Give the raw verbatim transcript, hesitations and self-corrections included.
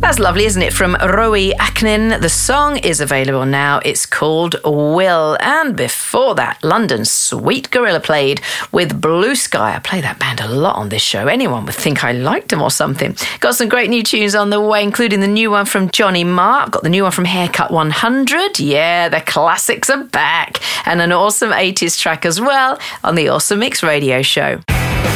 That's lovely, isn't it? From Rowie Aknin. The song is available now. It's called Will. And before that, London's Sweet Gorilla played with Blue Sky. I play that band a lot on this show. Anyone would think I liked them or something. Got some great new tunes on the way, including the new one from Johnny Marr. Got the new one from Haircut one hundred. Yeah, the classics are back. And an awesome eighties track as well on the Awesome Mix Radio Show.